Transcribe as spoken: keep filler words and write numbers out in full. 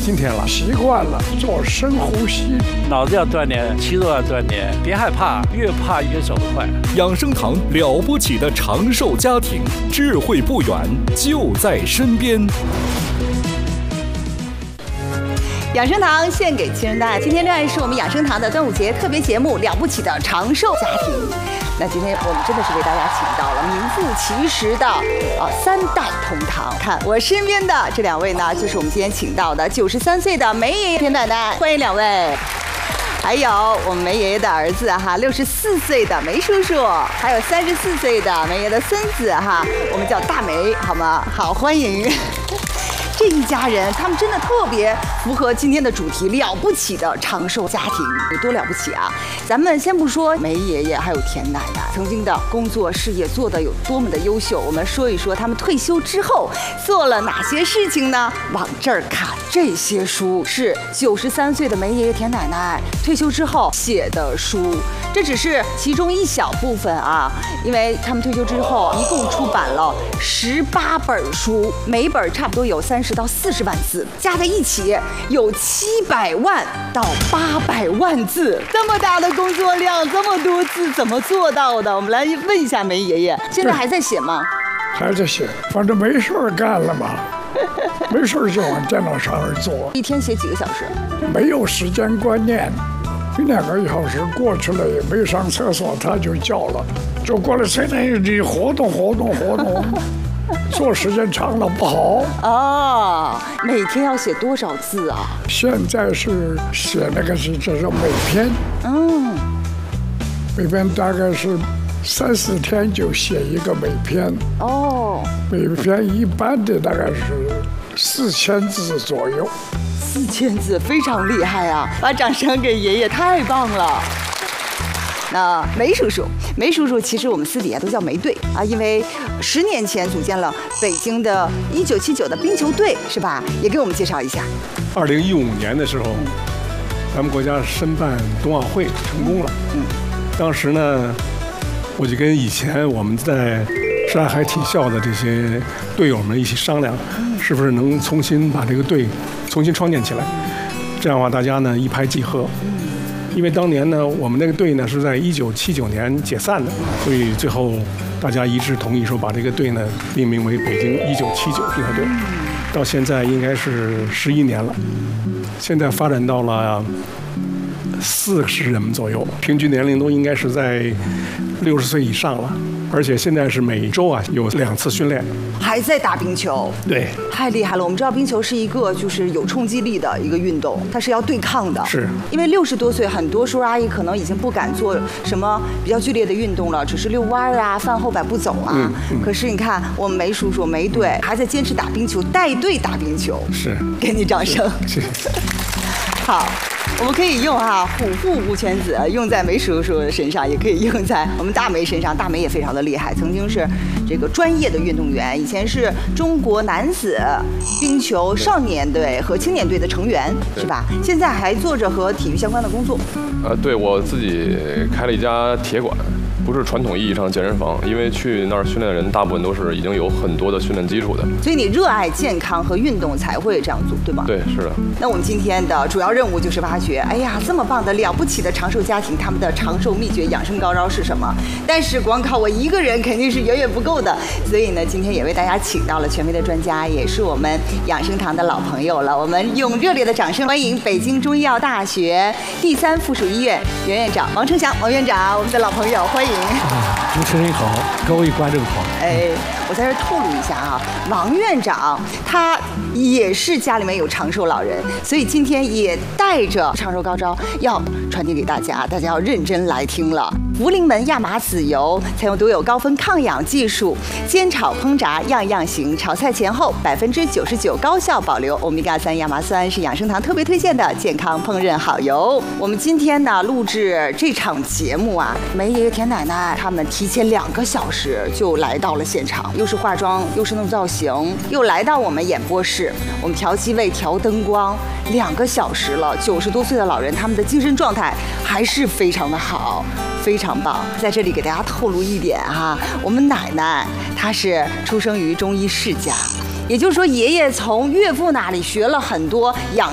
今天了， 习惯了做深呼吸， 脑子要锻炼，肌肉要锻炼，别害怕，越怕越走得快。 养生堂了不起的长寿家庭，智慧不远，就在身边。 养生堂献给亲人的爱，今天仍然是我们养生堂的端午节特别节目《了不起的长寿家庭》。那今天我们真的是为大家请到了名副其实的啊三代同堂。看我身边的这两位呢，就是我们今天请到的九十三岁的梅爷爷、田奶奶，欢迎两位。还有我们梅爷爷的儿子哈，六十四岁的梅叔叔，还有三十四岁的梅爷的孙子哈，我们叫大梅，好吗？好，欢迎。这一家人，他们真的特别符合今天的主题，了不起的长寿家庭有多了不起啊！咱们先不说梅爷爷还有田奶奶曾经的工作事业做得有多么的优秀，我们说一说他们退休之后做了哪些事情呢？往这儿看，这些书是九十三岁的梅爷爷田奶奶退休之后写的书，这只是其中一小部分啊，因为他们退休之后一共出版了十八本书，每本差不多有三十到四十万字，加在一起有七百万到八百万字，这么大的工作量，这么多字，怎么做到的？我们来问一下梅爷爷，现在还在写吗？ 还在写，反正没事儿干了嘛，没事儿就往电脑上做。 一天写几个小时？ 没有时间观念，一两个小时过去了也没上厕所，他就叫了，就过来现在你活动活动活动。做时间长了不好哦。每天要写多少字啊？ 现在是写那个是叫做美篇，嗯，美篇大概是三四天就写一个美篇哦。美篇一般的大概是四千字左右。 四千字非常厉害啊！把掌声给爷爷，太棒了。那梅叔叔，梅叔叔其实我们私底下都叫梅队啊，因为十年前组建了北京的一九七九的冰球队，是吧？也给我们介绍一下。 二零一五年的时候，咱们国家申办冬奥会成功了。嗯，当时呢，我就跟以前我们在上海体校的这些队友们一起商量，是不是能重新把这个队重新创建起来？这样的话，大家呢一拍即合。因为当年呢，我们那个队呢是在一九七九年解散的，所以最后大家一致同意说把这个队呢命名为北京一九七九冰球队。到现在应该是十一年了，现在发展到了四十人左右，平均年龄都应该是在六十岁以上了。而且现在是每周啊有两次训练， 还在打冰球， 对， 太厉害了。我们知道冰球是一个就是有冲击力的一个运动，它是要对抗的， 是因为六十多岁，很多叔叔阿姨可能已经不敢做什么比较剧烈的运动了，只是遛弯啊、饭后百步走啊。嗯嗯、可是你看，我们梅叔叔梅队还在坚持打冰球，带队打冰球， 是， 给你掌声。 谢谢。 好。我们可以用哈、啊、虎父无犬子用在梅叔叔身上，也可以用在我们大梅身上。大梅也非常的厉害，曾经是这个专业的运动员，以前是中国男子冰球少年队和青年队的成员，是吧？现在还做着和体育相关的工作。 呃，对，我自己开了一家铁馆。不是传统意义上的健身房，因为去那儿训练的人大部分都是已经有很多的训练基础的。 所以你热爱健康和运动才会这样做，对吗？ 对，是的。 那我们今天的主要任务就是挖掘，哎呀，这么棒的了不起的长寿家庭，他们的长寿秘诀、养生高招是什么？但是光靠我一个人肯定是远远不够的，所以呢，今天也为大家请到了权威的专家，也是我们养生堂的老朋友了。我们用热烈的掌声欢迎北京中医药大学第三附属医院原院长王成祥王院长，我们的老朋友，欢迎。 主持人好，各位观众好。 哎，我在这透露一下啊，王院长他也是家里面有长寿老人，所以今天也带着长寿高招要传递给大家，大家要认真来听了。福临门亚麻籽油采用独有高分抗氧技术，煎炒烹炸样样行，炒菜前后百分之九十九高效保留欧米伽三亚麻酸，是养生堂特别推荐的健康烹饪好油。我们今天呢录制这场节目啊，梅爷爷田奶奶他们提前两个小时就来到了现场，又是化妆又是弄造型，又来到我们演播室，我们调机位调灯光，两个小时了，九十多岁的老人他们的精神状态还是非常的好。非常棒，在这里给大家透露一点哈，我们奶奶她是出生于中医世家，也就是说爷爷从岳父那里学了很多养